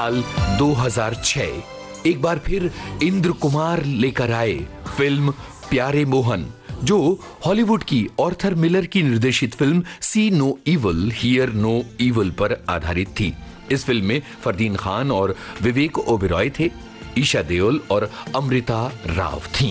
साल 2006 एक बार फिर इंद्र कुमार लेकर आए फिल्म प्यारे मोहन, जो हॉलीवुड की आर्थर मिलर की निर्देशित film C no evil here no evil पर आधारित थी। इस फिल्म में फरदीन खान और विवेक ओबेरॉय थे, ईशा देओल और अमृता राव थी।